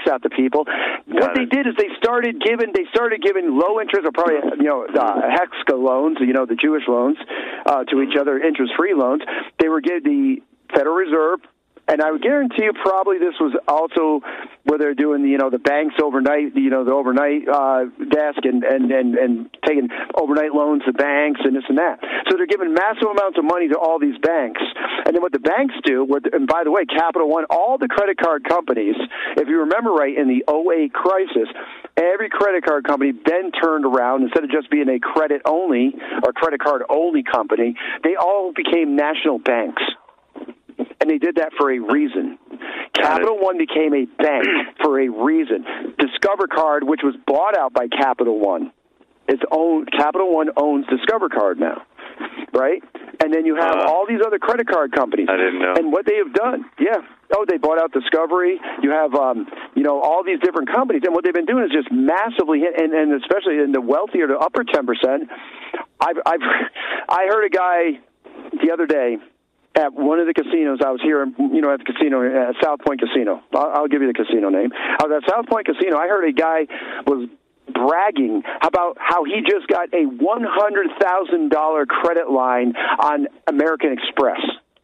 out to people. What they did is they started giving low interest, or probably Hexka loans, the Jewish loans, to each other, interest-free loans. They were giving the Federal Reserve. And I would guarantee you probably this was also where they're doing, the banks overnight, the overnight desk and taking overnight loans to banks and this and that. So they're giving massive amounts of money to all these banks. And then what the banks do, and by the way, Capital One, all the credit card companies, if you remember right, in the '08 crisis, every credit card company then turned around, instead of just being a credit-only or credit card-only company, they all became national banks. And they did that for a reason. Capital One became a bank for a reason. Discover Card, which was bought out by Capital One, Capital One owns Discover Card now, right? And then you have all these other credit card companies. I didn't know. And what they have done, they bought out Discovery. You have, all these different companies. And what they've been doing is just massively, and especially in the wealthier, the upper 10%. I heard a guy the other day at one of the casinos. I was here, at the casino, at South Point Casino. I'll give you the casino name. I was at South Point Casino. I heard a guy was bragging about how he just got a $100,000 credit line on American Express.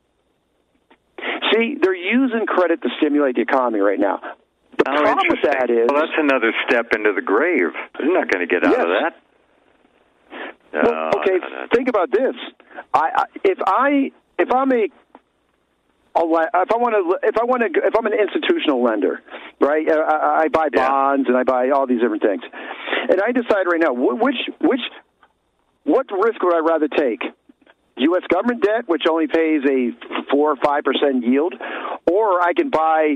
See, they're using credit to stimulate the economy right now. The problem with that is... Well, that's another step into the grave. They're not going to get out of that. Well, okay, think about this. If I'm an institutional lender, right? I buy bonds and I buy all these different things, and I decide right now what risk would I rather take? U.S. government debt, which only pays a 4 or 5% yield, or I can buy,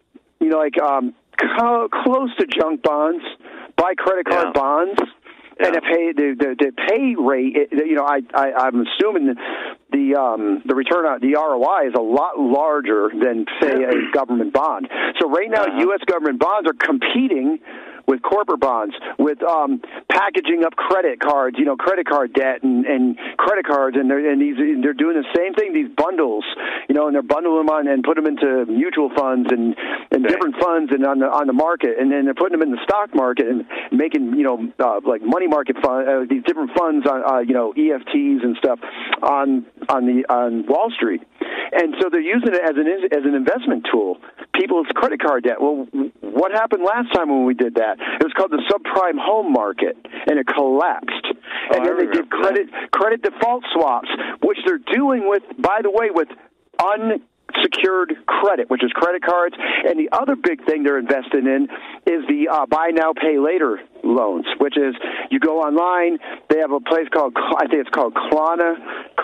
close to junk bonds, buy credit card bonds. Yeah. And the pay rate, I'm assuming the return on the ROI is a lot larger than, say, a government bond. So right now, U.S. government bonds are competing with corporate bonds, with packaging up credit cards, credit card debt and credit cards, and they're doing the same thing. These bundles, and they're bundling them on and put them into mutual funds and different funds and on the market, and then they're putting them in the stock market and making like money market fund, these different funds on EFTs and stuff on Wall Street, and so they're using it as an investment tool. People's credit card debt. Well, what happened last time when we did that? It was called the subprime home market, and it collapsed. And then they did credit default swaps, which they're doing with, by the way, with unsecured credit, which is credit cards. And the other big thing they're investing in is the buy now, pay later loans, which is you go online. They have a place called, I think it's called Klarna,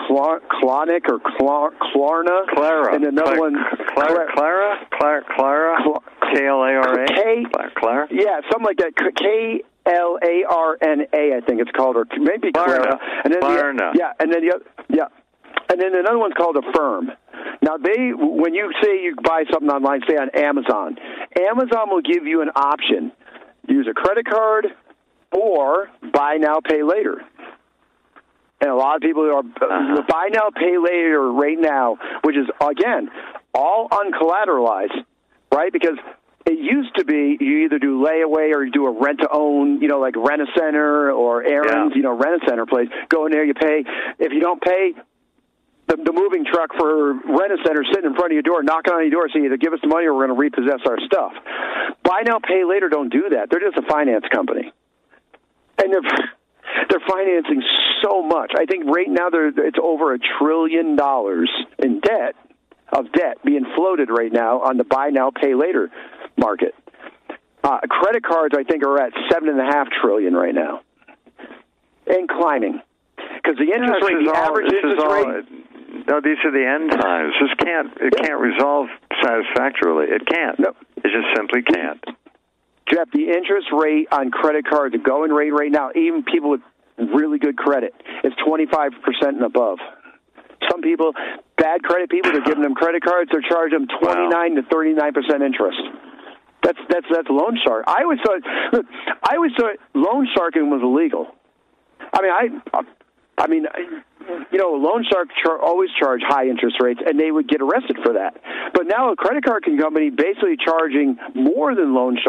Clara. And another one, Clara, K-L-A-R-A, Clara. Yeah, something like that. K-L-A-R-N-A, I think it's called, or maybe Clara. And then and then another one's called Affirm. Now, when you say you buy something online, say on Amazon will give you an option: use a credit card or buy now, pay later. And a lot of people are buy now, pay later right now, which is, again, all uncollateralized, right? Because it used to be you either do layaway or you do a rent-to-own, like Rent-A-Center or Aaron's, Rent-A-Center place. Go in there, you pay. If you don't pay, the moving truck for Rent-A-Center sitting in front of your door, knocking on your door, saying either give us the money or we're going to repossess our stuff. Buy now, pay later don't do that. They're just a finance company. And they're financing so much. I think right now it's over $1 trillion in debt being floated right now on the buy now, pay later market. Credit cards, I think, are at $7.5 trillion right now, and climbing. Because the interest rate, the average interest rate. No, these are the end times. It can't resolve satisfactorily. It can't. No. It just simply can't. Jeff, the interest rate on credit cards, the going rate right now, even people with really good credit, is 25% and above. Some people, bad credit people, they're giving them credit cards, they're charging them 29 to 39% interest. That's loan shark. I always thought loan sharking was illegal. Loan sharks always charge high interest rates, and they would get arrested for that. But now a credit card company basically charging more than loan sharks.